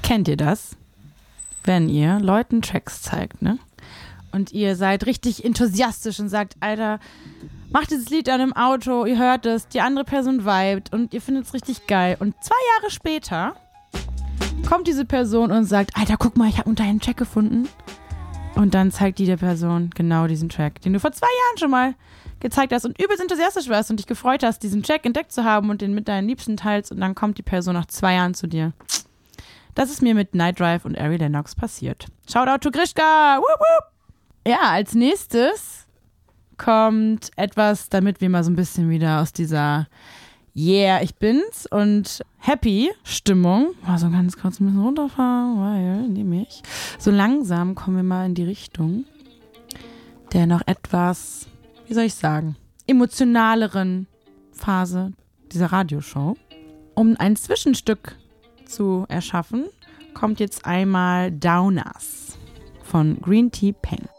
Kennt ihr das? Wenn ihr Leuten Tracks zeigt, ne? Und ihr seid richtig enthusiastisch und sagt, Alter, macht dieses Lied an im Auto, ihr hört es, die andere Person vibet und ihr findet es richtig geil. Und 2 Jahre später kommt diese Person und sagt, Alter, guck mal, ich habe unter einen Track gefunden. Und dann zeigt die der Person genau diesen Track, den du vor 2 Jahren schon mal gezeigt hast und übelst enthusiastisch warst und dich gefreut hast, diesen Track entdeckt zu haben und den mit deinen Liebsten teilst und dann kommt die Person nach 2 Jahren zu dir. Das ist mir mit Night Drive und Ari Lennox passiert. Shoutout to Grishka! Woop woop! Ja, als nächstes kommt etwas, damit wir mal so ein bisschen wieder aus dieser Yeah, ich bin's und happy Stimmung. Mal so ganz kurz ein bisschen runterfahren, weil nämlich so langsam kommen wir mal in die Richtung der noch etwas, wie soll ich sagen, emotionaleren Phase dieser Radioshow. Um ein Zwischenstück zu erschaffen, kommt jetzt einmal Downers von Green Tea Peng.